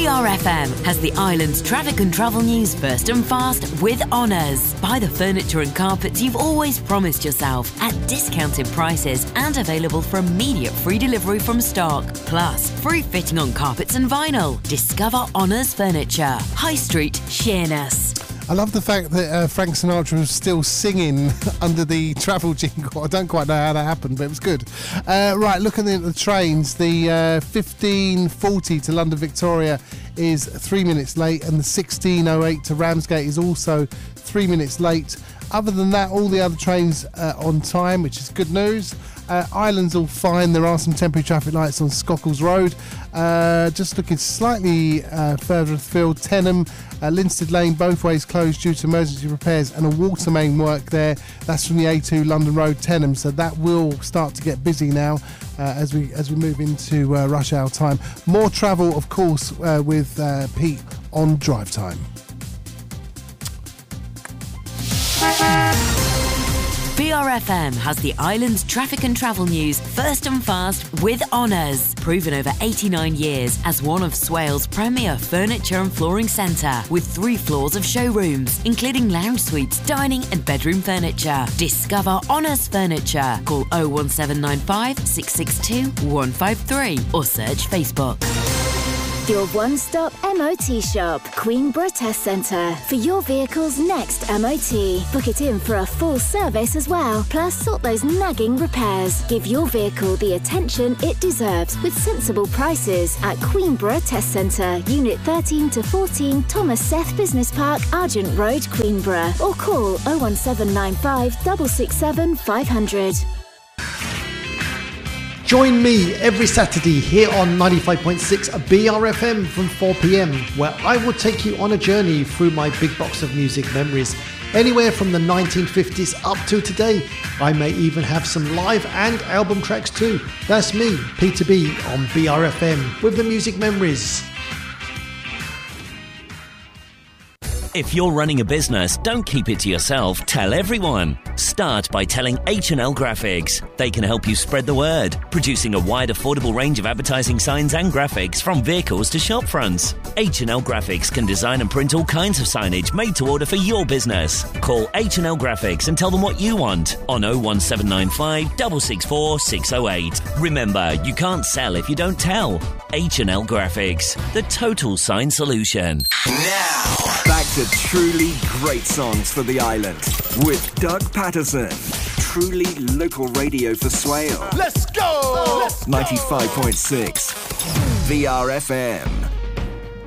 BRFM has the island's traffic and travel news first and fast with Honours. Buy the furniture and carpets you've always promised yourself at discounted prices and available for immediate free delivery from stock. Plus, free fitting on carpets and vinyl. Discover Honours Furniture. High Street, Sheerness. I love the fact that Frank Sinatra was still singing under the travel jingle. I don't quite know how that happened, but it was good. Right, looking at the trains, the 15:40 to London Victoria is 3 minutes late, and the 16:08 to Ramsgate is also 3 minutes late. Other than that, all the other trains are on time, which is good news. Island's all fine. There are some temporary traffic lights on Scockles Road. Just looking slightly further afield, Tenham, Linstead Lane, both ways closed due to emergency repairs and a water main work there. That's from the A2 London Road, Tenham. So that will start to get busy now as we move into rush hour time. More travel, of course, with Pete on Drive Time. BRFM has the island's traffic and travel news first and fast with Honours. Proven over 89 years as one of Swales' premier furniture and flooring centre, with 3 floors of showrooms, including lounge suites, dining and bedroom furniture. Discover Honours Furniture. Call 01795 662 153 or search Facebook. Your one-stop MOT shop, Queenborough Test Centre. For your vehicle's next MOT. Book it in for a full service as well. Plus, sort those nagging repairs. Give your vehicle the attention it deserves with sensible prices at Queenborough Test Centre, Unit 13 to 14, Thomas Seth Business Park, Argent Road, Queenborough. Or call 01795 667 500. Join me every Saturday here on 95.6 BRFM from 4 p.m, where I will take you on a journey through my big box of music memories. Anywhere from the 1950s up to today. I may even have some live and album tracks too. That's me, Peter B, on BRFM with the music memories. If you're running a business, don't keep it to yourself. Tell everyone. Start by telling H&L Graphics. They can help you spread the word, producing a wide, affordable range of advertising signs and graphics from vehicles to shop fronts. H&L Graphics can design and print all kinds of signage made to order for your business. Call H&L Graphics and tell them what you want on 01795 664 608. Remember, you can't sell if you don't tell. H&L Graphics, the total sign solution. Now, back to truly great songs for the island with Doug Patterson. Truly local radio for Swale. Let's go! 95.6 VRFM.